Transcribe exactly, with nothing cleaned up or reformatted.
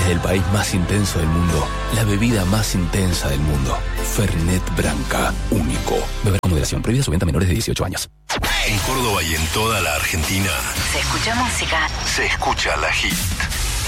Desde el país más intenso del mundo, la bebida más intensa del mundo. Fernet Branca, único. Beber con moderación. Prohibida su venta a menores de dieciocho años. En Córdoba y en toda la Argentina Se escucha música. se escucha La Hit.